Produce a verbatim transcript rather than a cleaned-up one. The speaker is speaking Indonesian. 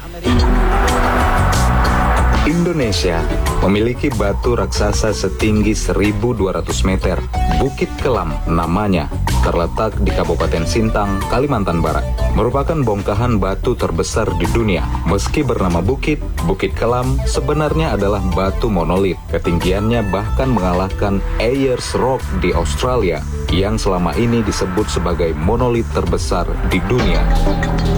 Indonesia memiliki batu raksasa setinggi seribu dua ratus meter. Bukit Kelam namanya, terletak di Kabupaten Sintang, Kalimantan Barat. Merupakan bongkahan batu terbesar di dunia. Meski bernama bukit, Bukit Kelam sebenarnya adalah batu monolit. Ketinggiannya bahkan mengalahkan Ayers Rock di Australia, yang selama ini disebut sebagai monolit terbesar di dunia.